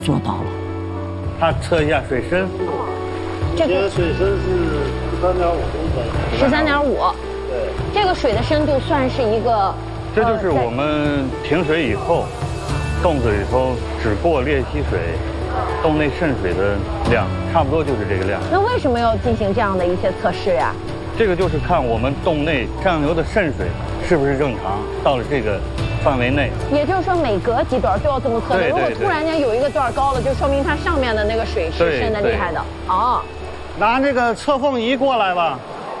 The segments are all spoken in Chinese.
做到了。 他测一下水深， 这个水深是13.5公分。 13.5。 对。 这个水的深度算是一个。 这就是我们停水以后，洞子里头只过裂隙水，洞内渗水的量，差不多就是这个量。 那为什么要进行这样的一些测试呀？ 这个就是看我们洞内上游的渗水是不是正常，到了这个范围内。也就是说，每隔几段都要这么测的。如果突然间有一个段高了，就说明它上面的那个水是渗的厉害的。哦。拿这个测缝仪过来吧。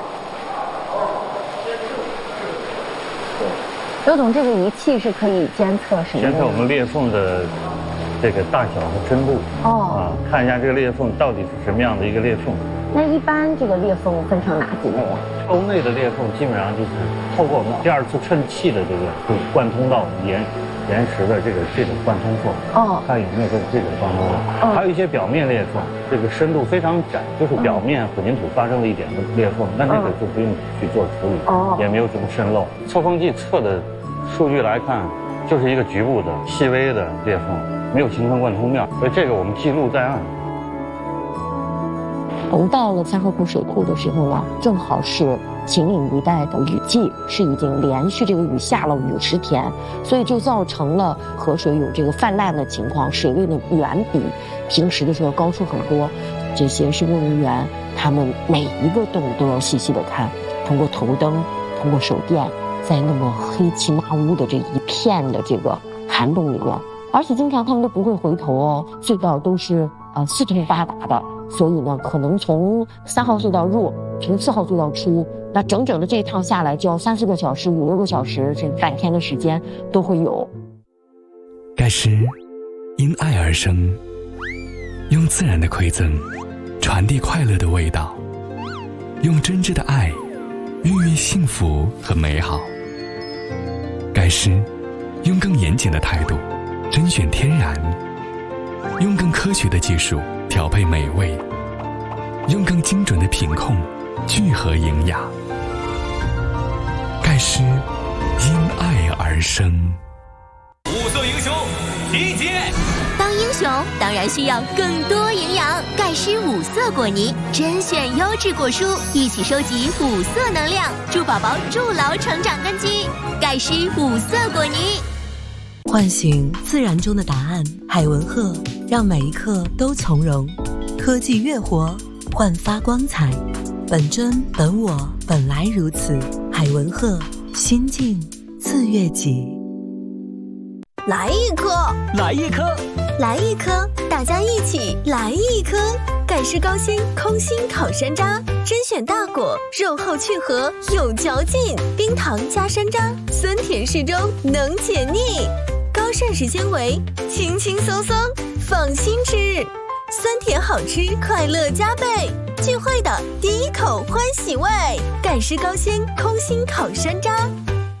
刘总，这个仪器是可以监测什么？ 监测我们裂缝的这个大小和深度。哦。看一下这个裂缝到底是什么样的一个裂缝。 那一般这个裂缝分成哪几类啊？ 沟内的裂缝基本上就是透过我们第二次衬气的这个贯通到岩石的这种贯通缝。哦。看有没有这种贯通缝。还有一些表面裂缝，这个深度非常窄，就是表面混凝土发生了一点的裂缝，那个就不用去做处理，也没有什么渗漏。测缝计测的数据来看，就是一个局部的细微的裂缝，没有形成贯通面，所以这个我们记录在案。 我们到了3号库水库的时候呢，正好是秦岭一带的雨季，是已经连续这个雨下了50天，所以就造成了河水有这个泛滥的情况，水位呢远比平时的时候高出很多。这些施工人员他们每一个洞都要细细的看，通过头灯，通过手电，在那么黑漆麻乌的这一片的这个涵洞里面，而且经常他们都不会回头哦，隧道都是四通八达的。所以呢，可能从3号隧道入，从4号隧道出，那整整的这一趟下来就要3、4个小时、5、6个小时，甚至半天的时间都会有。 盖石因爱而生，用自然的馈赠传递快乐的味道，用真挚的爱孕育幸福和美好。盖石用更严谨的态度甄选天然，用更科学的技术调配美味，用更精准的品控聚合营养。盖石因爱而生。 五色英雄集结。 当英雄当然需要更多营养，盖施5色果泥甄选优质果蔬，一起收集5色能量，助宝宝筑牢成长根基。盖施5色果泥， 唤醒自然中的答案。海文鹤让每一刻都从容，科技乐活，焕发光彩。本真本我，本来如此。海文鹤，心境自悦己。 来一颗， 来一颗， 来一颗，大家一起来一颗。盖施高纤空心烤山楂，甄选大果，肉厚去核，有嚼劲，冰糖加山楂，酸甜适中，能解腻。高膳食纤维，轻轻松松，放心吃，酸甜好吃，快乐加倍。聚会的第一口欢喜味，盖施高纤空心烤山楂。